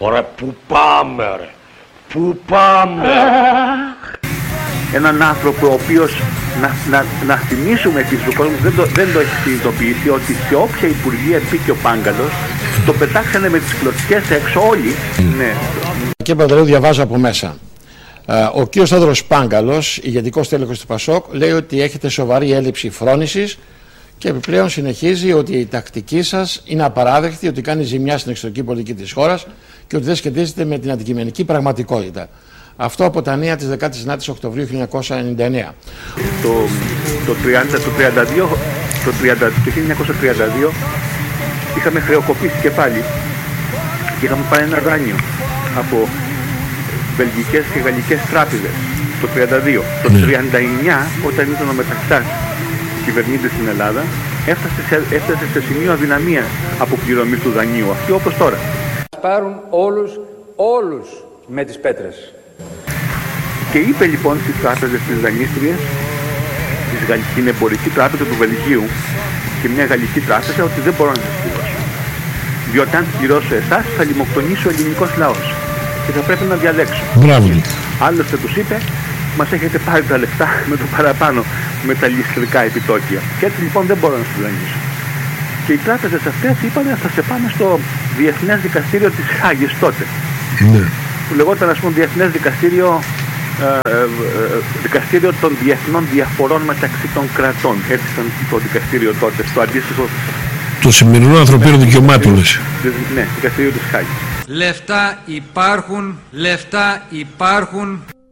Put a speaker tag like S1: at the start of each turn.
S1: Ωραία, πού πάμε ρε, πού πάμε.
S2: Έναν άνθρωπο ο οποίος, να θυμίσουμε επίσης, ο κόσμος δεν το έχει συνειδητοποιήσει, ότι σε όποια υπουργεία μπήκε ο Πάγκαλος, το πετάξανε με τις κλωτσιές έξω όλοι. Ναι.
S3: Κύριε Παντελεού, διαβάζω από μέσα. Ο κ. Σταύρος Πάγκαλος, ηγετικός τέλεχος του ΠΑΣΟΚ, λέει ότι έχετε σοβαρή έλλειψη φρόνησης και επιπλέον συνεχίζει ότι η τακτική σας είναι απαράδεκτη, ότι κάνει ζημιά στην εξωτερική πολιτική της χώρας και ότι δεν σχετίζεται με την αντικειμενική πραγματικότητα. Αυτό από τα νέα της 19ης Οκτωβρίου 1999.
S2: Το 1932 είχαμε χρεοκοπήσει και πάλι και είχαμε πάρει ένα δάνειο από βελγικές και γαλλικές τράπεζες το 1932. Το 1939, όταν ήταν ο Μεταξάς κυβερνήτης στην Ελλάδα, έφτασε σε σημείο αδυναμίας αποπληρωμής του δανείου, αυτή όπως τώρα.
S4: Πάρουν όλους με τις πέτρες.
S2: Και είπε λοιπόν στις τράπεζες της δανείστριας, την εμπορική τράπεζα του Βελγίου και μια γαλλική τράπεζα, ότι δεν μπορώ να σας πληρώσω. Διότι αν πληρώσω εσάς θα λιμοκτονήσει ο ελληνικός λαός και θα πρέπει να διαλέξω.
S5: Μπράβο.
S2: Άλλωστε τους είπε, μας έχετε πάρει τα λεφτά με το παραπάνω, με τα ληστρικά επιτόκια. Και έτσι λοιπόν δεν μπορώ να σας δανείσω. Και οι τράπεζες αυτές είπαν, θα σε πάμε στο Διεθνές Δικαστήριο της Χάγης τότε.
S5: Ναι.
S2: Που λεγόταν, ας πούμε, Διεθνές Δικαστήριο, δικαστήριο των διεθνών διαφορών μεταξύ των κρατών. Έτσι ήταν το δικαστήριο τότε, στο αντίστοιχο.
S5: Το σημερινό ανθρωπίνων δικαιωμάτων.
S2: Ναι, δικαστήριο της Χάγης.
S4: Λεφτά υπάρχουν, λεφτά υπάρχουν.